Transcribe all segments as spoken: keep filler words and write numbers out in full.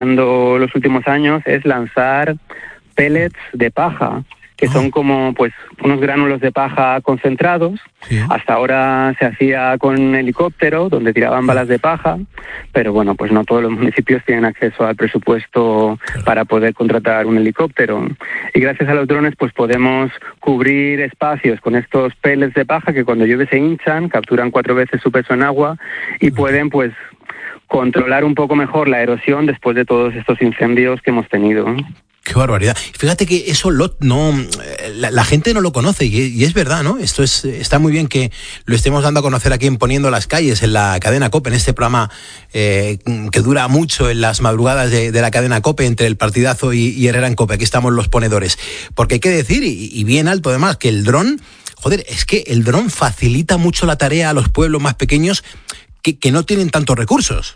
los últimos años es lanzar pellets de paja, que oh. son como pues unos gránulos de paja concentrados. Sí. Hasta ahora se hacía con helicóptero, donde tiraban balas de paja, pero bueno, pues no todos los municipios tienen acceso al presupuesto Claro. para poder contratar un helicóptero. Y gracias a los drones pues podemos cubrir espacios con estos pellets de paja que cuando llueve se hinchan, capturan cuatro veces su peso en agua y pueden pues controlar un poco mejor la erosión después de todos estos incendios que hemos tenido. Qué barbaridad. Fíjate que eso Lot no, la, la gente no lo conoce y, y es verdad, ¿no? Esto es está muy bien que lo estemos dando a conocer aquí en Poniendo las Calles, en la cadena COPE, en este programa eh, que dura mucho en las madrugadas de, de la cadena COPE entre el partidazo y, y Herrera en COPE. Aquí estamos los ponedores. Porque hay que decir, y, y bien alto además, que el dron, joder, es que el dron facilita mucho la tarea a los pueblos más pequeños que, que no tienen tantos recursos.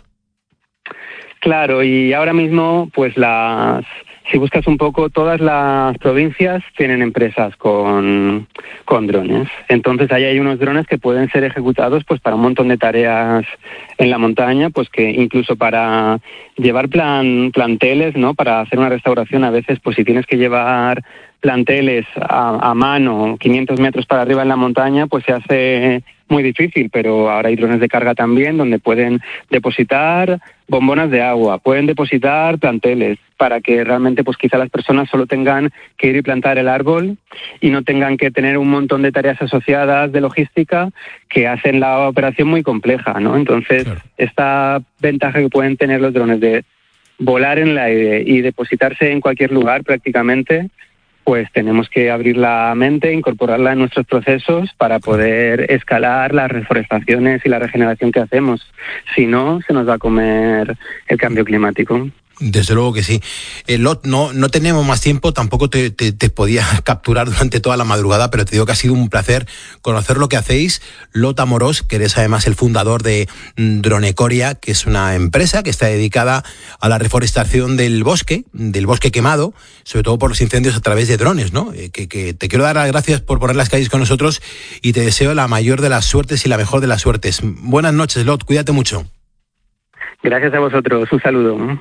Claro, y ahora mismo, pues las... Si buscas un poco, todas las provincias tienen empresas con, con drones. Entonces, ahí hay unos drones que pueden ser ejecutados pues para un montón de tareas en la montaña, pues que incluso para llevar plan, planteles, ¿no? Para hacer una restauración, a veces, pues si tienes que llevar planteles a, a mano, quinientos metros para arriba en la montaña, pues se hace muy difícil, pero ahora hay drones de carga también donde pueden depositar bombonas de agua, pueden depositar planteles para que realmente pues quizá las personas solo tengan que ir y plantar el árbol y no tengan que tener un montón de tareas asociadas de logística que hacen la operación muy compleja, ¿no? Entonces, claro, esta ventaja que pueden tener los drones de volar en el aire y depositarse en cualquier lugar prácticamente, pues tenemos que abrir la mente, incorporarla en nuestros procesos para poder escalar las reforestaciones y la regeneración que hacemos. Si no, se nos va a comer el cambio climático. Desde luego que sí. Eh, Lot, no, no tenemos más tiempo, tampoco te, te, te podía capturar durante toda la madrugada, pero te digo que ha sido un placer conocer lo que hacéis. Lot Amorós, que eres además el fundador de Dronecoria, que es una empresa que está dedicada a la reforestación del bosque, del bosque quemado, sobre todo por los incendios a través de drones, ¿no? Eh, que, que te quiero dar las gracias por poner las calles con nosotros y te deseo la mayor de las suertes y la mejor de las suertes. Buenas noches, Lot, cuídate mucho. Gracias a vosotros, un saludo.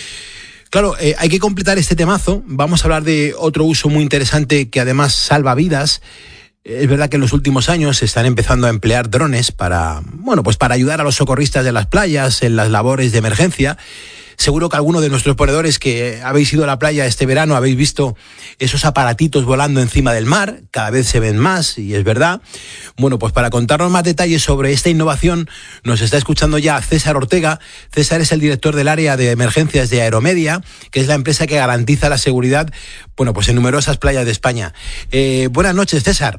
Claro, eh, hay que completar este temazo. Vamos a hablar de otro uso muy interesante que además salva vidas. Es verdad que en los últimos años se están empezando a emplear drones para, bueno, pues para ayudar a los socorristas de las playas en las labores de emergencia. Seguro que alguno de nuestros ponedores que habéis ido a la playa este verano habéis visto esos aparatitos volando encima del mar, cada vez se ven más y es verdad. Bueno, pues para contarnos más detalles sobre esta innovación nos está escuchando ya César Ortega. César es el director del área de emergencias de Aeromedia, que es la empresa que garantiza la seguridad, bueno, pues en numerosas playas de España. Eh, buenas noches, César.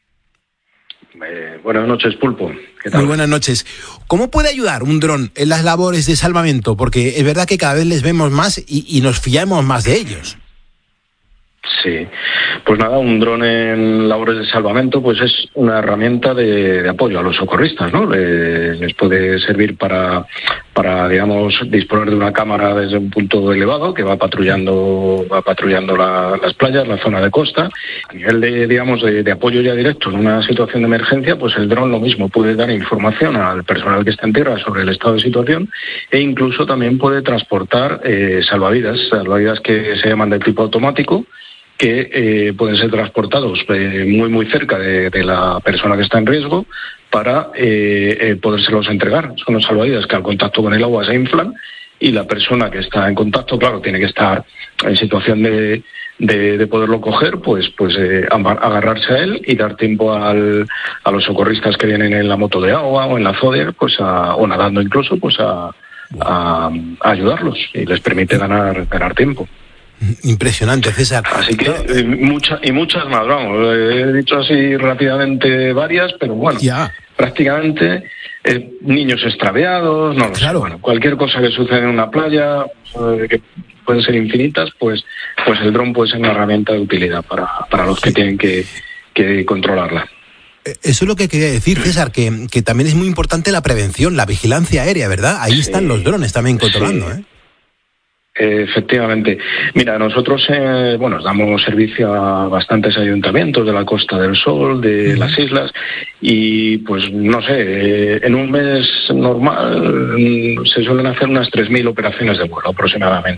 Eh, buenas noches, Pulpo. ¿Qué tal? Muy buenas noches. ¿Cómo puede ayudar un dron en las labores de salvamento? Porque es verdad que cada vez les vemos más y, y nos fiamos más de ellos. Sí, pues nada, un dron en labores de salvamento pues es una herramienta de, de apoyo a los socorristas, ¿no? Le, les puede servir para, para, digamos, disponer de una cámara desde un punto elevado que va patrullando va patrullando la, las playas, la zona de costa. A nivel de, digamos, de, de apoyo ya directo en una situación de emergencia, pues el dron lo mismo, puede dar información al personal que está en tierra sobre el estado de situación e incluso también puede transportar eh, salvavidas, salvavidas que se llaman de tipo automático, que eh, pueden ser transportados eh, muy muy cerca de, de la persona que está en riesgo para eh, eh, podérselos entregar. Son los salvavidas que al contacto con el agua se inflan y la persona que está en contacto, claro, tiene que estar en situación de, de, de poderlo coger, pues pues eh, agarrarse a él y dar tiempo al, a los socorristas que vienen en la moto de agua o en la Zodiac, pues a, o nadando incluso, pues a, a, a ayudarlos y les permite ganar ganar tiempo. Impresionante, César. Así que eh, mucha, y muchas más, vamos, he dicho así rápidamente varias, pero bueno, ya. prácticamente eh, niños extraviados, no lo claro. sé, bueno, cualquier cosa que sucede en una playa, eh, que pueden ser infinitas, pues pues el dron puede ser una herramienta de utilidad para, para los que tienen que, que controlarla. Eso es lo que quería decir, César, que, que también es muy importante la prevención, la vigilancia aérea, ¿verdad? Ahí sí. están los drones también controlando, sí. ¿eh? Efectivamente. Mira, nosotros eh, bueno, damos servicio a bastantes ayuntamientos de la Costa del Sol, de las islas, y pues no sé, eh, en un mes normal mm, se suelen hacer unas tres mil operaciones de vuelo aproximadamente.